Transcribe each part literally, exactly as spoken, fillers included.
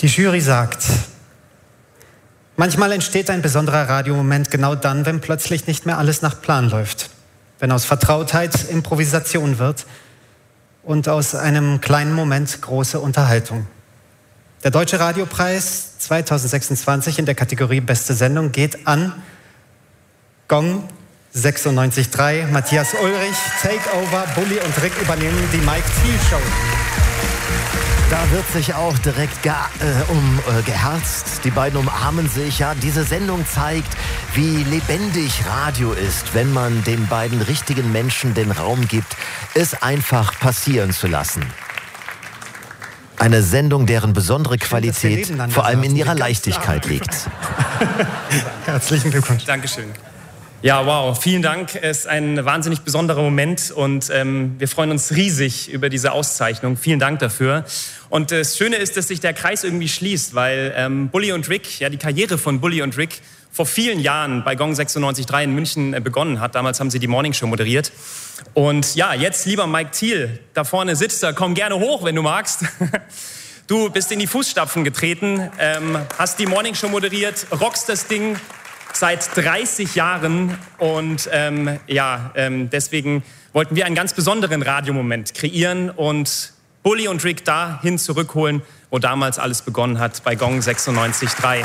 Die Jury sagt, manchmal entsteht ein besonderer Radiomoment genau dann, wenn plötzlich nicht mehr alles nach Plan läuft. Wenn aus Vertrautheit Improvisation wird und aus einem kleinen Moment große Unterhaltung. Der Deutsche Radiopreis zweitausendsechsundzwanzig in der Kategorie Beste Sendung geht an Gong sechsundneunzig Komma drei, Matthias Ulrich, Takeover, Bulli und Rick übernehmen die Mike Thiel Show. Da wird sich auch direkt ge äh, um äh, geherzt. Die beiden umarmen sich. Ja, diese Sendung zeigt, wie lebendig Radio ist, wenn man den beiden richtigen Menschen den Raum gibt, es einfach passieren zu lassen. Eine Sendung, deren besondere Qualität Schön, vor allem in ihrer Leichtigkeit liegt. Herzlichen Glückwunsch. Dankeschön. Ja, wow, vielen Dank. Es ist ein wahnsinnig besonderer Moment und ähm, wir freuen uns riesig über diese Auszeichnung. Vielen Dank dafür. Und äh, das Schöne ist, dass sich der Kreis irgendwie schließt, weil ähm, Bulli und Rick, ja, die Karriere von Bulli und Rick vor vielen Jahren bei Gong sechsundneunzig Komma drei in München äh, begonnen hat. Damals haben sie die Morning Show moderiert. Und ja, jetzt, lieber Mike Thiel, da vorne sitzt er, komm gerne hoch, wenn du magst. Du bist in die Fußstapfen getreten, ähm, hast die Morning Show moderiert, rockst das Ding seit dreißig Jahren und ähm, ja, ähm, deswegen wollten wir einen ganz besonderen Radiomoment kreieren und Bulli und Rick dahin zurückholen, wo damals alles begonnen hat, bei Gong sechsundneunzig Komma drei.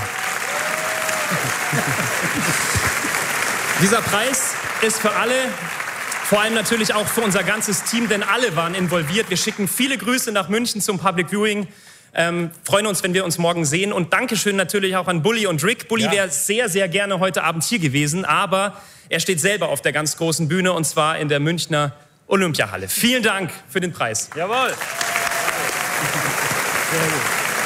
Dieser Preis ist für alle, vor allem natürlich auch für unser ganzes Team, denn alle waren involviert. Wir schicken viele Grüße nach München zum Public Viewing. Ähm, freuen uns, wenn wir uns morgen sehen. Und Dankeschön natürlich auch an Bulli und Rick. Bulli ja. wäre sehr, sehr gerne heute Abend hier gewesen, aber er steht selber auf der ganz großen Bühne und zwar in der Münchner Olympiahalle. Vielen Dank für den Preis. Jawohl. Sehr gut.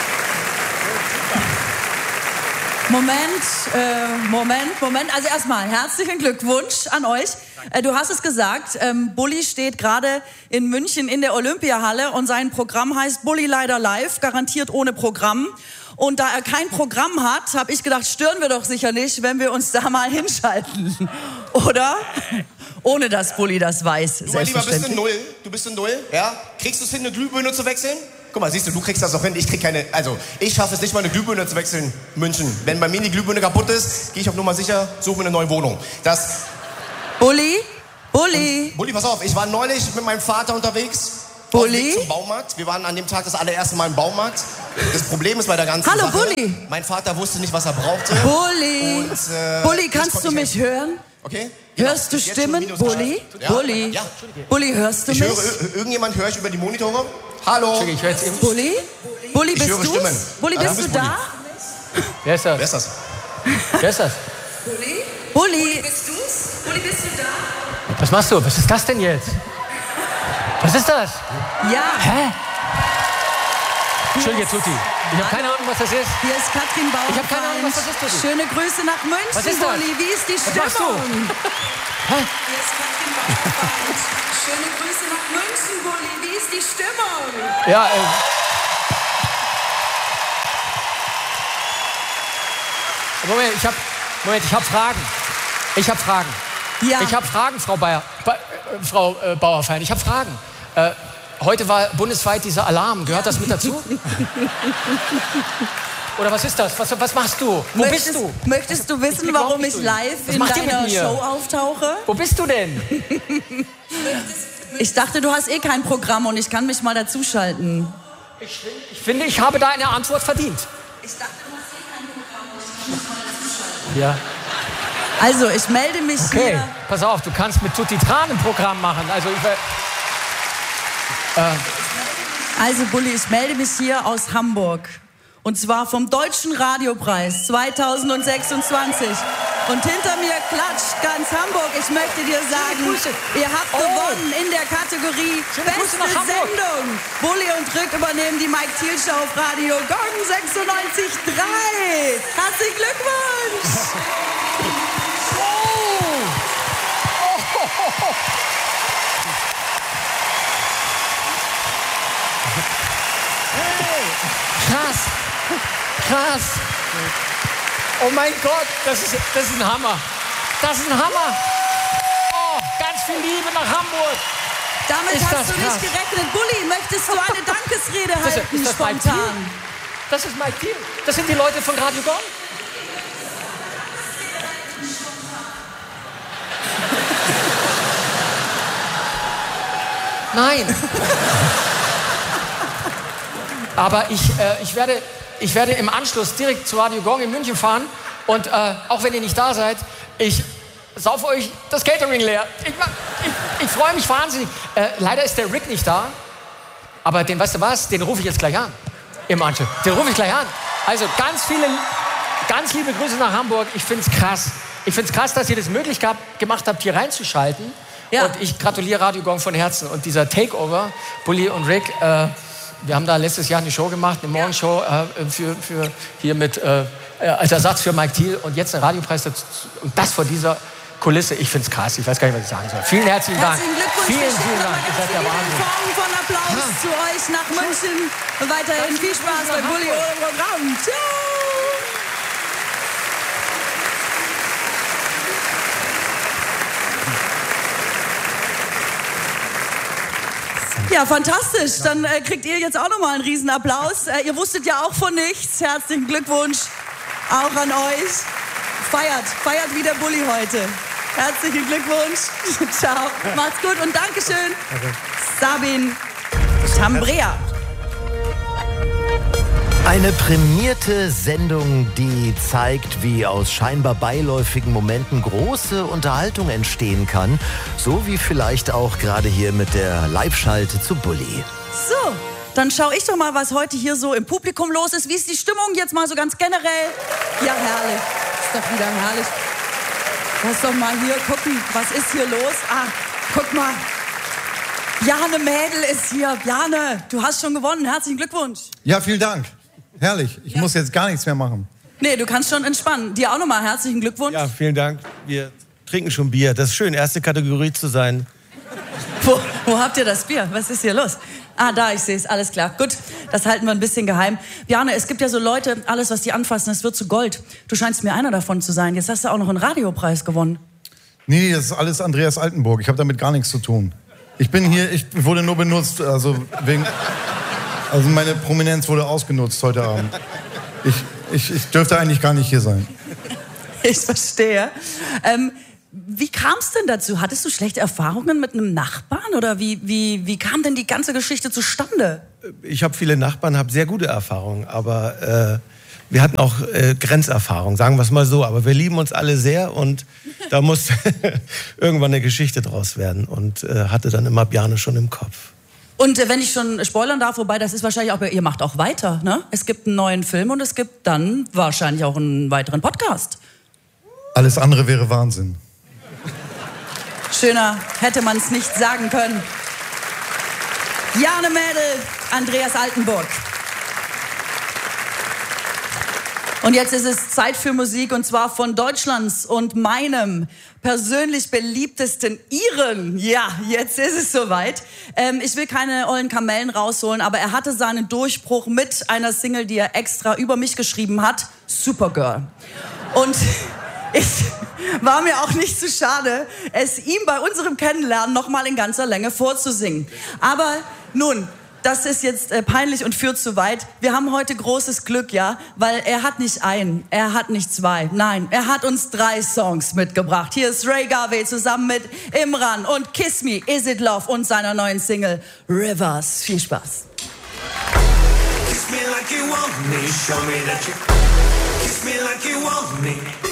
Moment, äh, Moment, Moment. Also erstmal herzlichen Glückwunsch an euch. Äh, du hast es gesagt, ähm, Bulli steht gerade in München in der Olympiahalle und sein Programm heißt Bulli leider live, garantiert ohne Programm. Und da er kein Programm hat, habe ich gedacht, stören wir doch sicher nicht, wenn wir uns da mal hinschalten. Oder? Ohne dass Bulli das weiß. Du, mein Lieber, bist in Null. Du bist in Null, ja? Kriegst du es hin, eine Glühbirne zu wechseln? Guck mal, siehst du, du kriegst das auch hin. Ich krieg keine, also ich schaffe es nicht mal, eine Glühbirne zu wechseln, München. Wenn bei mir die Glühbirne kaputt ist, gehe ich auf Nummer sicher, suche mir eine neue Wohnung. Das... Bulli? Bulli? Bulli, pass auf, ich war neulich mit meinem Vater unterwegs. Bulli? Zum Baumarkt. Wir waren an dem Tag das allererste Mal im Baumarkt. Das Problem ist bei der ganzen Hallo, Sache... Bulli! Mein Vater wusste nicht, was er brauchte. Bulli! Und, äh, Bulli, kannst du mich hören? Okay. Hörst genau. du Stimmen, Bulli? Ja. Bulli? Ja. Bulli, hörst du ich mich? Höre, irgendjemand höre ich über die Monitore? Hallo? Ich höre jetzt eben. Bulli? Bulli, bist ich höre du's? Stimmen. Bulli, Ja, bist du du bist da? Wer ist das? Wer ist das? Wer ist das? Bulli? Bulli, bist du's? Bulli, bist du da? Was machst du? Was ist das denn jetzt? Was ist das? Ja. Hä? Entschuldige, Tutti. Ich habe keine Ahnung, was das ist. Hier ist Katrin Bauer. Ich habe keine Ahnung, was das ist, Tutti. Schöne Grüße nach München, Was ist das? Bulli. Wie ist die Was Stimmung? machst du? Hä? Hier ist Katrin Bauer. Schöne Grüße nach München, Bulli. Wie ist die Stimmung? Ja, äh... Moment, ich habe Moment, ich habe Fragen. Ich habe Fragen. Ja. Ich habe Fragen, Frau Bayer, ba, äh, Frau äh, Bauerfein. Ich habe Fragen. Äh, heute war bundesweit dieser Alarm. Gehört das mit dazu? Oder was ist das? Was, was machst du? Wo möchtest, bist du? Möchtest du wissen, Ich warum nicht ich durch. live Was in macht ihr deiner mit mir? Show auftauche? Wo bist du denn? Ich dachte, du hast eh kein Programm und ich kann mich mal dazuschalten. Ich, ich finde, ich habe da eine Antwort verdient. Ich dachte, du hast eh kein Programm und ich kann mich mal dazuschalten. Ja. Also, ich melde mich Okay, hier. pass auf, du kannst mit Tutti Tran ein Programm machen. Also, ich, äh, Also, Bulli, ich melde mich hier aus Hamburg. Und zwar vom Deutschen Radiopreis zweitausendsechsundzwanzig. Und hinter mir klatscht ganz Hamburg. Ich möchte dir sagen, ihr habt Oh. gewonnen in der Kategorie Schöne Grüße Beste nach Hamburg. Sendung. Bulli und Rick übernehmen die Mike Thiel Show auf Radio Gong sechsundneunzig Komma drei. Herzlichen Glückwunsch! krass, krass. Oh mein Gott, das ist, das ist ein Hammer. Das ist ein Hammer. Oh, ganz viel Liebe nach Hamburg. Damit Ist hast das du krass. nicht gerechnet. Bulli, möchtest du eine Dankesrede das- halten, ist das Mike spontan? das ist Mike Deal. Das sind die Leute von Radio Gong. Nein. Aber ich, äh, ich, werde, ich werde im Anschluss direkt zu Radio Gong in München fahren. Und äh, auch wenn ihr nicht da seid, ich sauf euch das Catering leer. Ich, ich, ich freue mich wahnsinnig. Äh, leider ist der Rick nicht da. Aber den, weißt du was, den rufe ich jetzt gleich an. Im Anschluss. Den rufe ich gleich an. Also ganz viele, ganz liebe Grüße nach Hamburg. Ich finde es krass. Ich finde es krass, dass ihr das möglich gehabt, gemacht habt, hier reinzuschalten. Ja. Und ich gratuliere Radio Gong von Herzen. Und dieser Takeover, Bulli und Rick, äh, wir haben da letztes Jahr eine Show gemacht, eine Morgenshow äh, für, für hier mit äh, als Ersatz für Mike Thiel und jetzt ein Radiopreis dazu. Und das vor dieser Kulisse. Ich finde es krass. Ich weiß gar nicht, was ich sagen soll. Vielen herzlichen Dank. Herzlichen Glückwunsch. Vielen, vielen Dank. Ihr seid der Wahnsinn. Form von Applaus ja. zu euch nach München. Und weiterhin viel Spaß bei Bulli und Programm. Ciao. Ja, fantastisch. Dann äh, kriegt ihr jetzt auch nochmal einen riesen Applaus. Äh, ihr wusstet ja auch von nichts. Herzlichen Glückwunsch auch an euch. Feiert, feiert wie der Bulli heute. Herzlichen Glückwunsch. Ciao. Macht's gut und Dankeschön. Sabin Tambrea. Eine prämierte Sendung, die zeigt, wie aus scheinbar beiläufigen Momenten große Unterhaltung entstehen kann. So wie vielleicht auch gerade hier mit der Live-Schalte zu Bulli. So, dann schaue ich doch mal, was heute hier so im Publikum los ist. Wie ist die Stimmung jetzt mal so ganz generell? Ja, herrlich. Ist doch wieder herrlich. Lass doch mal hier gucken, was ist hier los? Ah, guck mal. Bjarne Mädel ist hier. Bjarne, du hast schon gewonnen. Herzlichen Glückwunsch. Ja, vielen Dank. Herrlich. Ich ja. muss jetzt gar nichts mehr machen. Nee, du kannst schon entspannen. Dir auch nochmal herzlichen Glückwunsch. Ja, vielen Dank. Wir trinken schon Bier. Das ist schön, erste Kategorie zu sein. Wo, wo habt ihr das Bier? Was ist hier los? Ah, da, ich sehe es. Alles klar. Gut, das halten wir ein bisschen geheim. Bjarne, es gibt ja so Leute, alles, was die anfassen, das wird zu Gold. Du scheinst mir einer davon zu sein. Jetzt hast du auch noch einen Radiopreis gewonnen. Nee, das ist alles Andreas Altenburg. Ich habe damit gar nichts zu tun. Ich bin hier, ich wurde nur benutzt, also wegen... Also meine Prominenz wurde ausgenutzt heute Abend. Ich, ich, ich dürfte eigentlich gar nicht hier sein. Ich verstehe. Ähm, wie kam es denn dazu? Hattest du schlechte Erfahrungen mit einem Nachbarn? Oder wie, wie, wie kam denn die ganze Geschichte zustande? Ich habe viele Nachbarn, habe sehr gute Erfahrungen. Aber äh, wir hatten auch äh, Grenzerfahrungen, sagen wir es mal so. Aber wir lieben uns alle sehr und da muss irgendwann eine Geschichte draus werden. Und äh, hatte dann immer Bjarne schon im Kopf. Und äh, wenn ich schon spoilern darf, wobei das ist wahrscheinlich auch, ihr macht auch weiter, ne? Es gibt einen neuen Film und es gibt dann wahrscheinlich auch einen weiteren Podcast. Alles andere wäre Wahnsinn. Schöner hätte man es nicht sagen können. Bjarne Mädel, Andreas Altenburg. Und jetzt ist es Zeit für Musik und zwar von Deutschlands und meinem persönlich beliebtesten Iren. Ja, jetzt ist es soweit. Ähm, ich will keine ollen Kamellen rausholen, aber er hatte seinen Durchbruch mit einer Single, die er extra über mich geschrieben hat, Supergirl. Und ich war mir auch nicht zu schade, es ihm bei unserem Kennenlernen noch mal in ganzer Länge vorzusingen. Aber nun, das ist jetzt äh, peinlich und führt zu weit. Wir haben heute großes Glück, ja, weil er hat nicht ein, er hat nicht zwei, nein, er hat uns drei Songs mitgebracht. Hier ist Ray Garvey zusammen mit Imran und Kiss Me, Is It Love und seiner neuen Single Rivers. Viel Spaß. Kiss me like you want me, show me that you kiss me like you want me.